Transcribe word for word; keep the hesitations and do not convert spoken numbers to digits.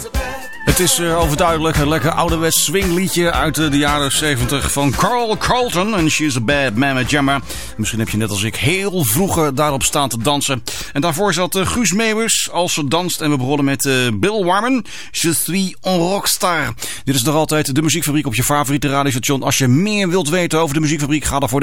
Het is uh, overduidelijk een lekker ouderwets swingliedje uit uh, de jaren zeventig van Carl Carlton. En She's a Bad Mama Jamma. Misschien heb je net als ik heel vroeger daarop staan te dansen. En daarvoor zat uh, Guus Meeuwis als ze danst. En we begonnen met uh, Bill Wyman. Je suis un rockstar. Dit is nog altijd de Muziekfabriek op je favoriete radiostation. Als je meer wilt weten over de Muziekfabriek, ga daarvoor